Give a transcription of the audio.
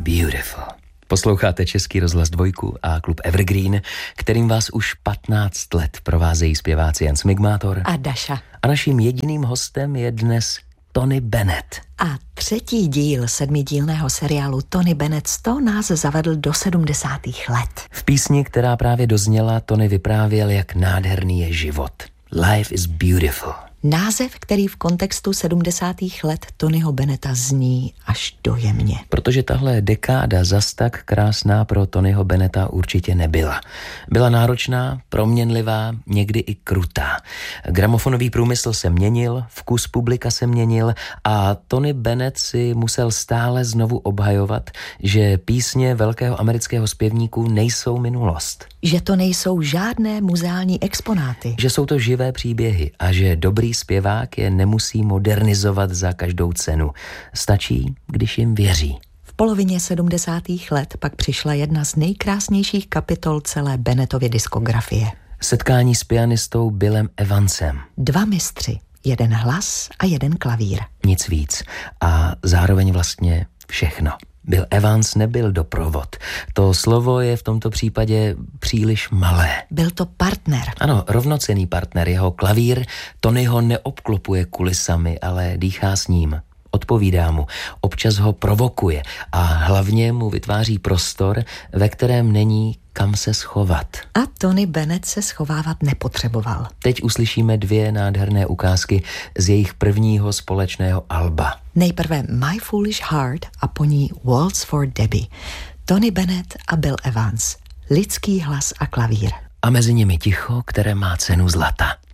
beautiful. Posloucháte Český rozhlas 2 a klub Evergreen, kterým vás už 15 let provázejí zpěváci Jan Smigmátor a Daša. A naším jediným hostem je dnes Tony Bennett. A 3. díl 7dílného seriálu Tony Bennett 100 nás zavedl do 70. let. V písni, která právě dozněla, Tony vyprávěl, jak nádherný je život. Life is beautiful. Název, který v kontextu 70. let Tonyho Bennetta zní až dojemně. Protože tahle dekáda zas tak krásná pro Tonyho Bennetta určitě nebyla. Byla náročná, proměnlivá, někdy i krutá. Gramofonový průmysl se měnil, vkus publika se měnil a Tony Bennett si musel stále znovu obhajovat, že písně velkého amerického zpěvníku nejsou minulost. Že to nejsou žádné muzeální exponáty. Že jsou to živé příběhy a že dobrý zpěvák je nemusí modernizovat za každou cenu. Stačí, když jim věří. V polovině 70. let pak přišla jedna z nejkrásnějších kapitol celé Bennettovy diskografie. Setkání s pianistou Billem Evansem. 2 mistři, 1 hlas a 1 klavír. Nic víc. A zároveň vlastně všechno. Bill Evans nebyl doprovod. To slovo je v tomto případě příliš malé. Byl to partner. Ano, rovnocenný partner. Jeho klavír Tony ho neobklopuje kulisami, ale dýchá s ním. Odpovídá mu, občas ho provokuje a hlavně mu vytváří prostor, ve kterém není kam se schovat. A Tony Bennett se schovávat nepotřeboval. Teď uslyšíme 2 nádherné ukázky z jejich prvního společného alba. Nejprve My Foolish Heart a po ní Waltz for Debbie. Tony Bennett a Bill Evans. Lidský hlas a klavír. A mezi nimi ticho, které má cenu zlata.